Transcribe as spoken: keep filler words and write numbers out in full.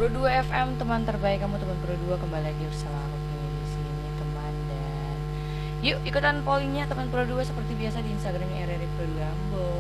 Pro dua F M, teman terbaik kamu, teman Pro dua, kembali lagi bersama aku di sini teman. Dan yuk ikutan pollingnya teman Pro dua seperti biasa di Instagramnya R R I Pro dua.